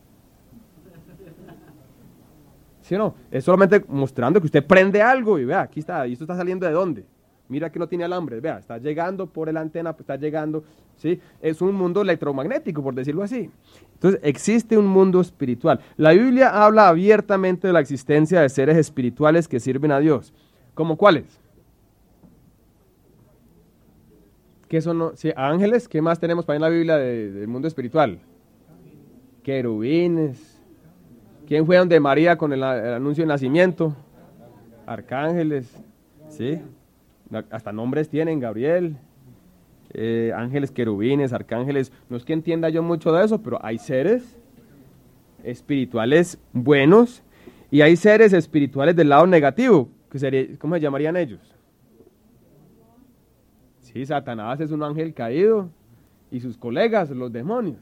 ¿Sí o no? Es solamente mostrando que usted prende algo y vea, aquí está, y esto está saliendo de dónde. Mira que no tiene alambre, vea, está llegando por la antena, está llegando, ¿sí? Es un mundo electromagnético, por decirlo así. Entonces, existe un mundo espiritual. La Biblia habla abiertamente de la existencia de seres espirituales que sirven a Dios. ¿Cómo cuáles? ¿Qué son? Sí, ángeles, ¿qué más tenemos para en la Biblia del mundo espiritual? Querubines. ¿Quién fue donde María con el anuncio de nacimiento? Arcángeles, ¿sí? Hasta nombres tienen, Gabriel, ángeles, querubines, arcángeles. No es que entienda yo mucho de eso, pero hay seres espirituales buenos y hay seres espirituales del lado negativo, que sería, ¿cómo se llamarían ellos? Sí, Satanás es un ángel caído y sus colegas, los demonios.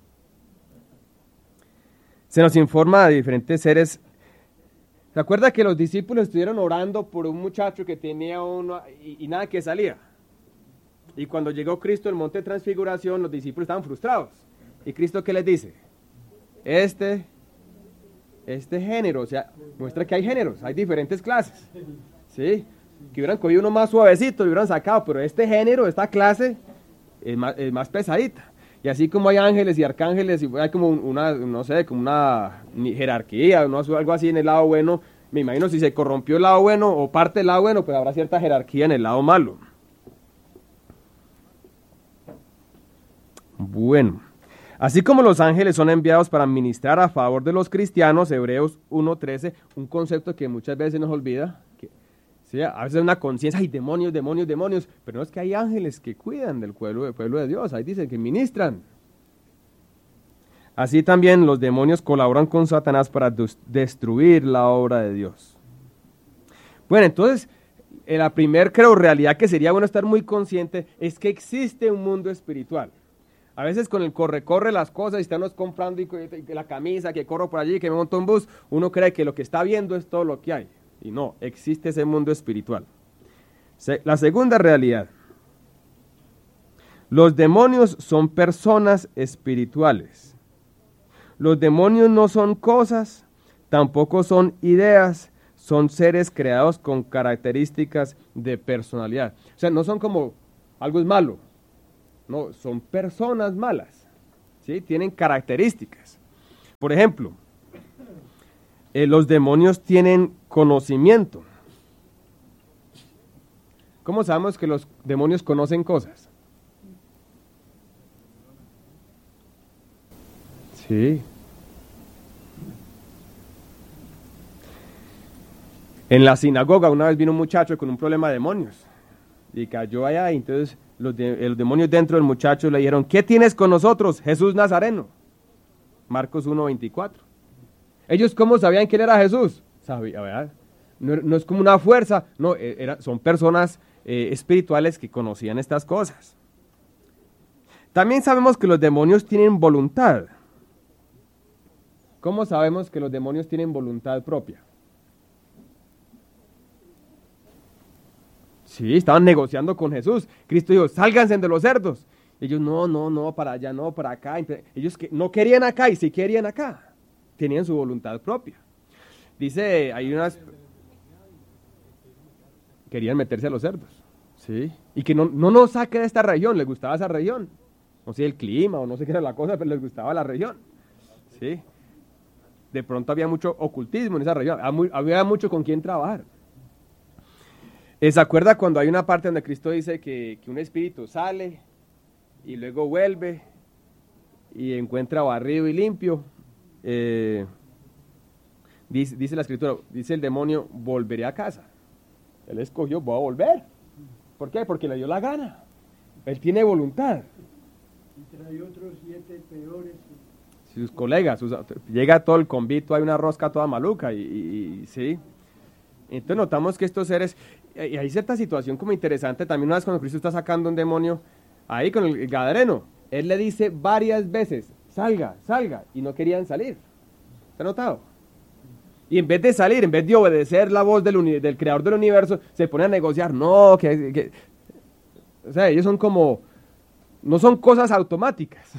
Se nos informa de diferentes seres. ¿Se acuerda que los discípulos estuvieron orando por un muchacho que tenía uno y nada que salía? Y cuando llegó Cristo al monte de transfiguración, los discípulos estaban frustrados. ¿Y Cristo qué les dice? Este género, o sea, muestra que hay géneros, hay diferentes clases. ¿Sí? Que hubieran cogido uno más suavecito, lo hubieran sacado, pero este género, esta clase, es más pesadita. Y así como hay ángeles y arcángeles, y hay como una, no sé, como una jerarquía, no, algo así en el lado bueno. Me imagino si se corrompió el lado bueno o parte del lado bueno, pues habrá cierta jerarquía en el lado malo. Bueno, así como los ángeles son enviados para ministrar a favor de los cristianos, Hebreos 1:13, un concepto que muchas veces nos olvida, que sí, a veces una conciencia, hay demonios, demonios, demonios, pero no es que hay ángeles que cuidan del pueblo de Dios, ahí dicen que ministran. Así también los demonios colaboran con Satanás para destruir la obra de Dios. Bueno, entonces, la primer, creo, realidad que sería bueno estar muy consciente es que existe un mundo espiritual. A veces con el corre las cosas y estamos comprando y la camisa, que corro por allí, que me monto un bus, uno cree que lo que está viendo es todo lo que hay. Y no, existe ese mundo espiritual. La segunda realidad. Los demonios son personas espirituales. Los demonios no son cosas, tampoco son ideas, son seres creados con características de personalidad. O sea, no son como algo es malo, No, son personas malas. ¿Sí? Tienen características. Por ejemplo, los demonios tienen conocimiento. ¿Cómo sabemos que los demonios conocen cosas? Sí. En la sinagoga una vez vino un muchacho con un problema de demonios y cayó allá y entonces los demonios dentro del muchacho le dijeron, ¿qué tienes con nosotros, Jesús Nazareno? Marcos 1:24. ¿Ellos cómo sabían quién era Jesús? Sabía, ¿verdad? No es como una fuerza, no, son personas espirituales que conocían estas cosas. También sabemos que los demonios tienen voluntad. ¿Cómo sabemos que los demonios tienen voluntad propia? Sí, estaban negociando con Jesús. Cristo dijo, sálganse de los cerdos. Ellos, no, para allá, no, para acá. Ellos no querían acá y sí querían acá. Tenían su voluntad propia. Dice, hay unas... Querían meterse a los cerdos. Sí. Y que no nos saque de esta región, les gustaba esa región. No sé el clima o no sé qué era la cosa, pero les gustaba la región. Sí. De pronto había mucho ocultismo en esa región. Había mucho con quien trabajar. ¿Se acuerda cuando hay una parte donde Cristo dice que un espíritu sale y luego vuelve y encuentra barrido y limpio? Dice la Escritura, dice el demonio, volveré a casa. Él escogió, voy a volver. ¿Por qué? Porque le dio la gana. Él tiene voluntad. Y trae otros 7 peores. Sus colegas, llega todo el convito, hay una rosca toda maluca y sí. Entonces notamos que estos seres, y hay cierta situación como interesante, también una vez cuando Cristo está sacando un demonio, ahí con el gadareno, él le dice varias veces, salga, y no querían salir. ¿Se ha notado? Y en vez de salir, en vez de obedecer la voz del creador del universo, se pone a negociar, o sea, ellos son como, no son cosas automáticas.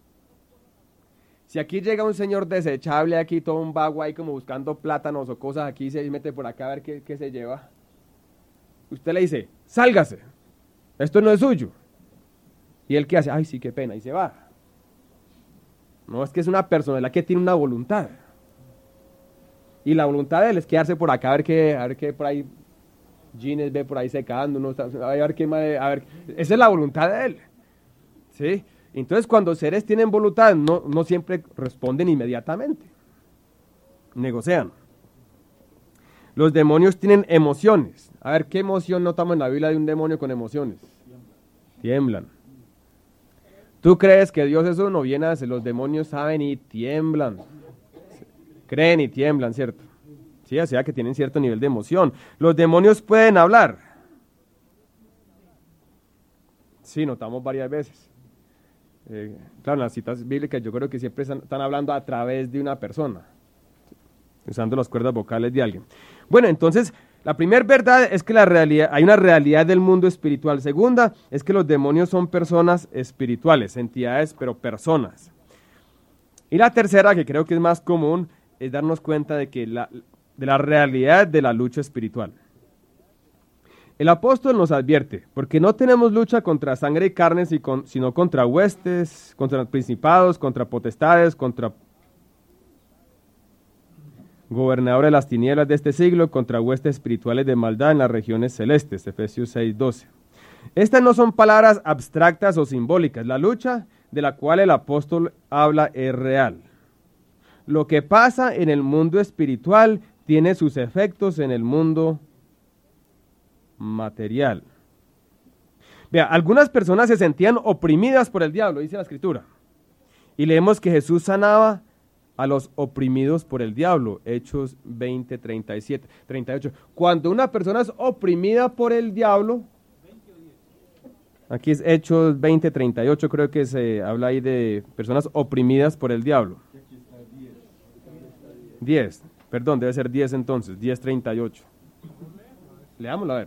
Si aquí llega un señor desechable, aquí todo un vago ahí como buscando plátanos o cosas aquí, se mete por acá a ver qué se lleva. Usted le dice, sálgase, esto no es suyo. ¿Y él qué hace? Ay, sí, qué pena, y se va. No, es que es una personalidad que tiene una voluntad. Y la voluntad de él es quedarse por acá a ver qué por ahí, jeans ve por ahí secando, a ver qué más, a ver. Esa es la voluntad de él. ¿Sí? Entonces, cuando seres tienen voluntad, no siempre responden inmediatamente. Negocian. Los demonios tienen emociones. A ver, ¿qué emoción notamos en la Biblia de un demonio con emociones? Tiemblan. ¿Tú crees que Dios es uno? Bien hace. Los demonios saben y tiemblan. Creen y tiemblan, ¿cierto? Sí, o sea que tienen cierto nivel de emoción. Los demonios pueden hablar. Sí, notamos varias veces. Claro, en las citas bíblicas yo creo que siempre están hablando a través de una persona, usando las cuerdas vocales de alguien. Bueno, entonces, la primera verdad es que hay una realidad del mundo espiritual. Segunda, es que los demonios son personas espirituales, entidades, pero personas. Y la tercera, que creo que es más común, es darnos cuenta de la realidad de la lucha espiritual. El apóstol nos advierte, porque no tenemos lucha contra sangre y carne, sino contra huestes, contra principados, contra potestades, contra gobernadores de las tinieblas de este siglo, contra huestes espirituales de maldad en las regiones celestes, Efesios 6:12. Estas no son palabras abstractas o simbólicas. La lucha de la cual el apóstol habla es real. Lo que pasa en el mundo espiritual tiene sus efectos en el mundo material. Vea, algunas personas se sentían oprimidas por el diablo, dice la Escritura. Y leemos que Jesús sanaba a los oprimidos por el diablo, Hechos 20, 37, 38. Cuando una persona es oprimida por el diablo, aquí es Hechos 20, 38, creo que se habla ahí de personas oprimidas por el diablo. 10, perdón, debe ser 10 entonces, 10, 38. Leámoslo a ver.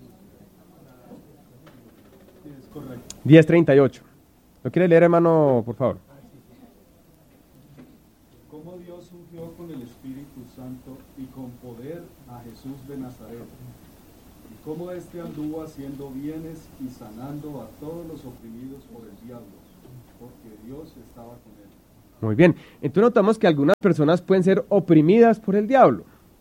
10:38. ¿Lo quiere leer, hermano, por favor? Cómo Dios ungió con el Espíritu Santo y con poder a Jesús de Nazaret, y cómo éste anduvo haciendo bienes y sanando a todos los oprimidos por el diablo, porque Dios estaba con él. Muy bien, entonces notamos que algunas personas pueden ser oprimidas por el diablo.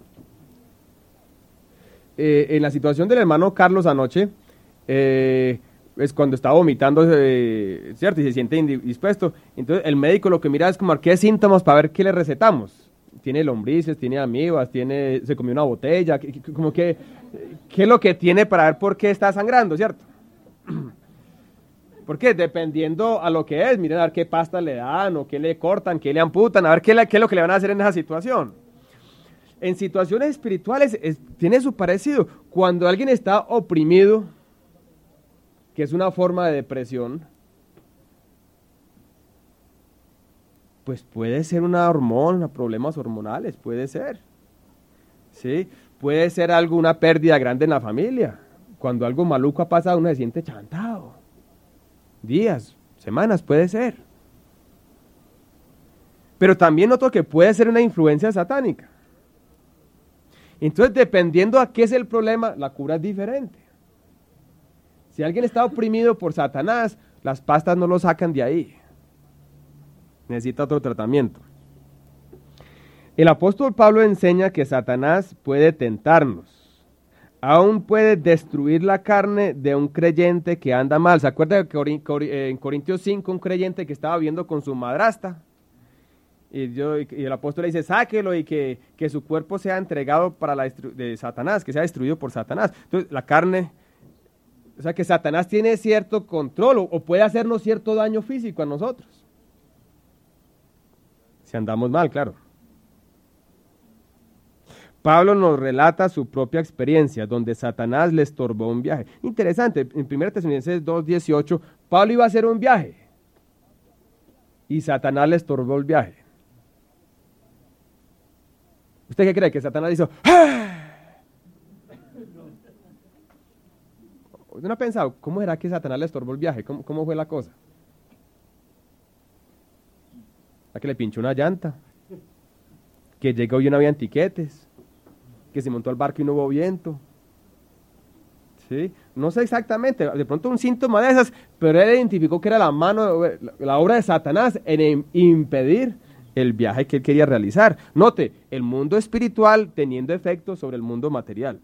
En la situación del hermano Carlos anoche, es cuando está vomitando, ¿cierto? Y se siente indispuesto. Entonces el médico lo que mira es como qué síntomas para ver qué le recetamos. Tiene lombrices, tiene amibas, se comió una botella, como que, ¿qué es lo que tiene para ver por qué está sangrando, ¿cierto? Porque dependiendo a lo que es, miren a ver qué pasta le dan, o qué le cortan, qué le amputan, a ver qué es lo que le van a hacer en esa situación. En situaciones espirituales tiene su parecido. Cuando alguien está oprimido, que es una forma de depresión, pues puede ser una hormona, problemas hormonales, puede ser. ¿Sí? Puede ser una pérdida grande en la familia. Cuando algo maluco ha pasado, uno se siente chantado. Días, semanas, puede ser. Pero también noto que puede ser una influencia satánica. Entonces, dependiendo a qué es el problema, la cura es diferente. Si alguien está oprimido por Satanás, las pastas no lo sacan de ahí. Necesita otro tratamiento. El apóstol Pablo enseña que Satanás puede tentarnos. Aún puede destruir la carne de un creyente que anda mal. ¿Se acuerda que en Corintios 5 un creyente que estaba viviendo con su madrastra? Y el apóstol le dice, sáquelo y que su cuerpo sea entregado para de Satanás, que sea destruido por Satanás. Entonces la carne, o sea que Satanás tiene cierto control o puede hacernos cierto daño físico a nosotros. Si andamos mal, claro. Pablo nos relata su propia experiencia, donde Satanás le estorbó un viaje. Interesante, en 1 Tesalonicenses 2:18, Pablo iba a hacer un viaje y Satanás le estorbó el viaje. ¿Usted qué cree? ¿Que Satanás hizo? ¡Ah! ¿Usted no ha pensado, cómo era que Satanás le estorbó el viaje? ¿Cómo fue la cosa? ¿A que le pinchó una llanta? ¿Que llegó y no había tiquetes? ¿Que se montó al barco y no hubo viento? ¿Sí? No sé exactamente, de pronto un síntoma de esas, pero él identificó que era la obra de Satanás en impedir el viaje que él quería realizar. Note, el mundo espiritual teniendo efecto sobre el mundo material.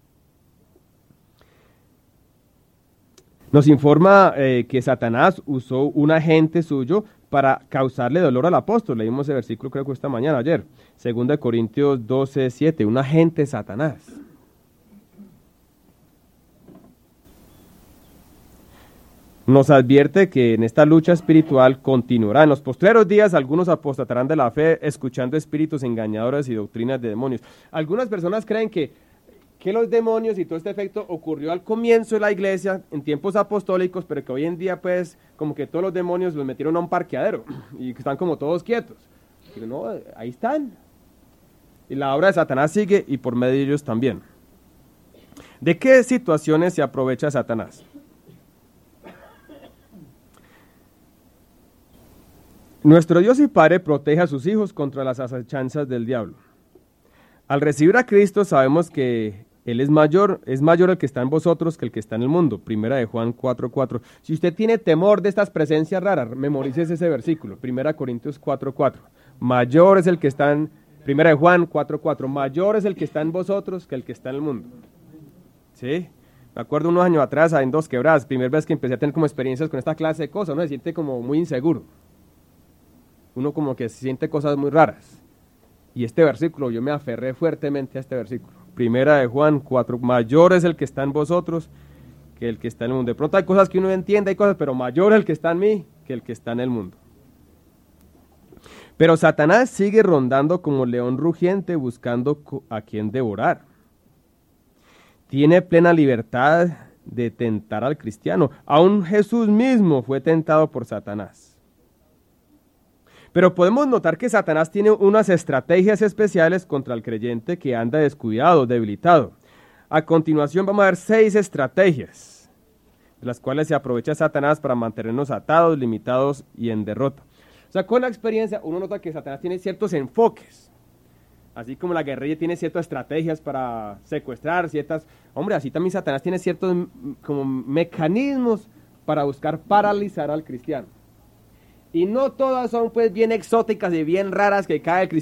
Nos informa que Satanás usó un agente suyo para causarle dolor al apóstol. Leímos ese versículo creo que esta mañana, ayer. 2 Corintios 12:7, un agente Satanás. Nos advierte que en esta lucha espiritual continuará. En los postreros días algunos apostatarán de la fe, escuchando espíritus engañadores y doctrinas de demonios. Algunas personas creen que los demonios y todo este efecto ocurrió al comienzo de la iglesia, en tiempos apostólicos, pero que hoy en día pues como que todos los demonios los metieron a un parqueadero y que están como todos quietos. Pero no, ahí están. Y la obra de Satanás sigue y por medio de ellos también. ¿De qué situaciones se aprovecha Satanás? Nuestro Dios y Padre protege a sus hijos contra las acechanzas del diablo. Al recibir a Cristo sabemos que Él es mayor el que está en vosotros que el que está en el mundo. Primera de Juan 4:4. Si usted tiene temor de estas presencias raras, memorice ese versículo. Primera Corintios 4:4. Mayor es el que está en... Primera de Juan 4:4. Mayor es el que está en vosotros que el que está en el mundo. ¿Sí? Me acuerdo unos años atrás, en Dos Quebradas, primera vez que empecé a tener como experiencias con esta clase de cosas, uno se siente como muy inseguro. Uno como que se siente cosas muy raras. Y este versículo, yo me aferré fuertemente a este versículo. Primera de Juan 4, mayor es el que está en vosotros que el que está en el mundo. De pronto hay cosas que uno entiende, hay cosas, pero mayor es el que está en mí que el que está en el mundo. Pero Satanás sigue rondando como león rugiente buscando a quien devorar. Tiene plena libertad de tentar al cristiano. Aún Jesús mismo fue tentado por Satanás. Pero podemos notar que Satanás tiene unas estrategias especiales contra el creyente que anda descuidado, debilitado. A continuación vamos a ver 6 estrategias, de las cuales se aprovecha Satanás para mantenernos atados, limitados y en derrota. O sea, con la experiencia uno nota que Satanás tiene ciertos enfoques. Así como la guerrilla tiene ciertas estrategias para secuestrar, hombre, así también Satanás tiene ciertos como mecanismos para buscar paralizar al cristiano. Y no todas son pues bien exóticas y bien raras que cada cristiano